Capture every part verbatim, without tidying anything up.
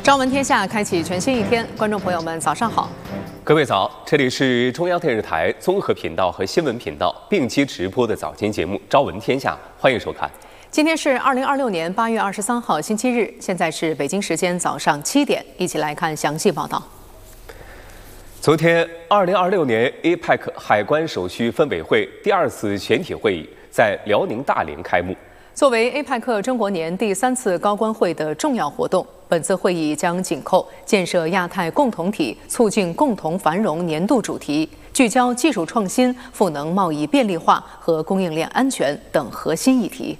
朝闻天下，开启全新一天。观众朋友们，早上好！ 各位早，这里是中央电视台综合频道和新闻频道并机直播的早间节目《朝闻天下》，欢迎收看。 今天是二零二六年八月二十三号，星期日，现在是北京时间早上七点，一起来看详细报道。 昨天，二零二六年 A P E C 海关手续分委会第二次全体会议在辽宁大连开幕。 作为 A P E C 中国年第三次高官会的重要活动，本次会议将紧扣建设亚太共同体、促进共同繁荣年度主题，聚焦技术创新、赋能贸易便利化和供应链安全等核心议题。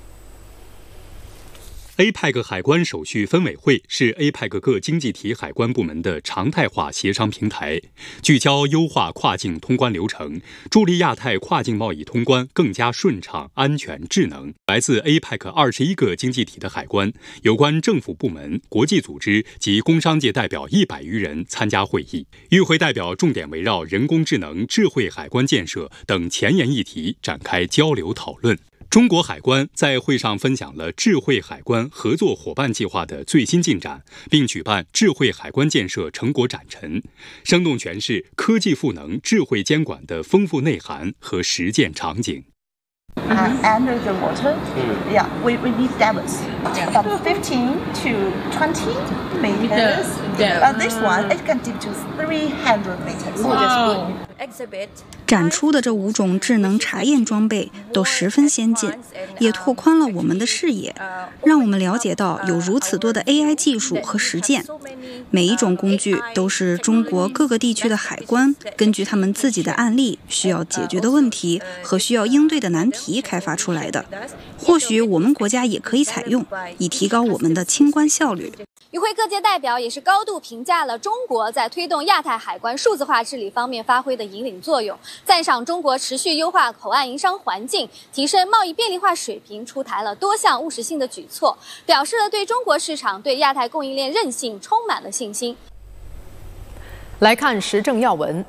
A P E C 海关手续分委会是 A P E C 各经济体海关部门的常态化协商平台，聚焦优化跨境通关流程，助力亚太跨境贸易通关更加顺畅、安全、智能。来自 A P E C 二十一个经济体的海关、有关政府部门、国际组织及工商界代表一百余人参加会议。与会代表重点围绕人工智能、智慧海关建设等前沿议题展开交流讨论。中国海关在会上分享了智慧海关合作伙伴计划的最新进展，并举办智慧海关建设成果展陈，生动诠释科技赋能智慧监管的丰富内涵和实践场景。 Uh, under the water, yeah, we, we need depths. About fifteen to twenty meters. Uh, this one, it can deep to three hundred meters. Wow. Exhibit. 展出的这五种智能查验装备都十分先进，也拓宽了我们的视野，让我们了解到有如此多的 A I 技术和实践。每一种工具都是中国各个地区的海关根据他们自己的案例、需要解决的问题和需要应对的难题开发出来的。或许我们国家也可以采用，以提高我们的清关效率。 与会各界代表也是高度评价了中国在推动亚太海关数字化治理方面发挥的引领作用，赞赏中国持续优化口岸营商环境、提升贸易便利化水平，出台了多项务实性的举措，表示了对中国市场、对亚太供应链韧性充满了信心。 来看时政要闻。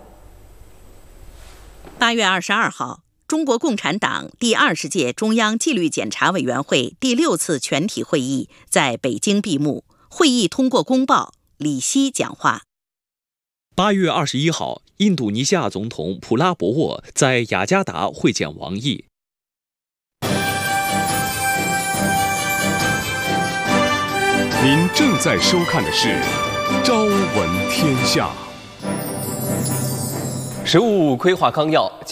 八月二十二号，中国共产党第二十届中央纪律检查委员会第六次全体会议在北京闭幕。会议通过公报，李希讲话。 八月二十一号，印度尼西亚总统普拉博沃在雅加达会见王毅。 您正在收看的是《朝闻天下》。 十五规划纲要。